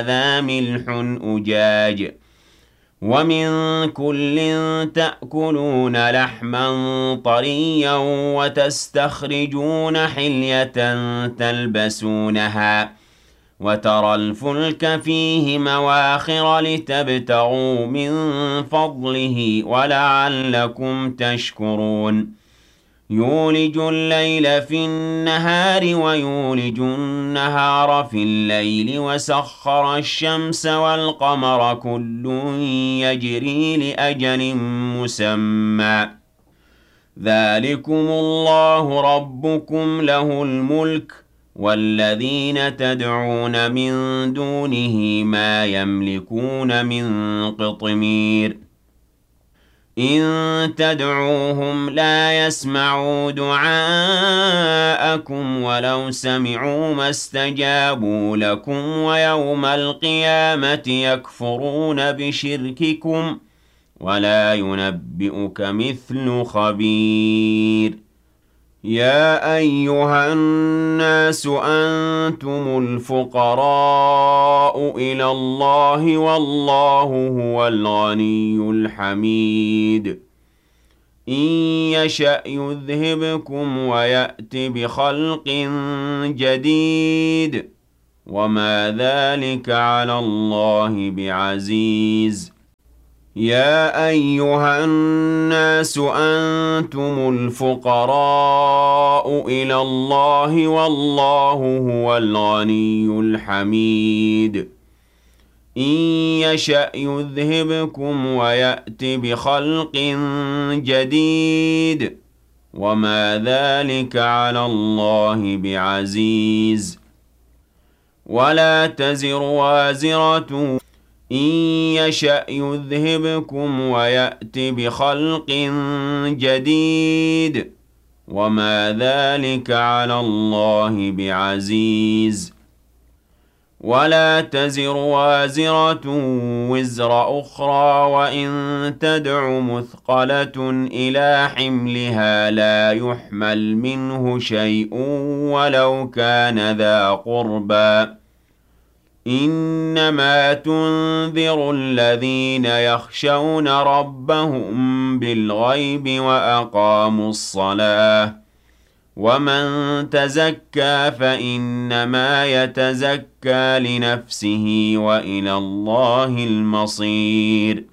ذا ملح أجاج ومن كل تأكلون لحما طريا وتستخرجون حلية تلبسونها وترى الفلك فيه مواخر لتبتغوا من فضله ولعلكم تشكرون يولج الليل في النهار ويولج النهار في الليل وسخر الشمس والقمر كل يجري لأجل مسمى ذلكم الله ربكم له الملك والذين تدعون من دونه ما يملكون من قطمير إن تدعوهم لا يسمعوا دعاءكم ولو سمعوا ما استجابوا لكم ويوم القيامة يكفرون بشرككم ولا ينبئك مثل خبير يا أيها الناس أنتم الفقراء إلى الله والله هو الغني الحميد إن يشأ يذهبكم ويأت بخلق جديد وما ذلك على الله بعزيز يا أيها الناس أنتم الفقراء إلى الله والله هو الغني الحميد إن يشأ يذهبكم ويأت بخلق جديد وما ذلك على الله بعزيز ولا تزر وازرة إن يشأ يذهبكم ويأت بخلق جديد وما ذلك على الله بعزيز ولا تزر وازرة وزر أخرى وإن تدع مثقلة إلى حملها لا يحمل منه شيء ولو كان ذا قربى إنما تنذر الذين يخشون ربهم بالغيب وأقاموا الصلاة ومن تزكى فإنما يتزكى لنفسه وإلى الله المصير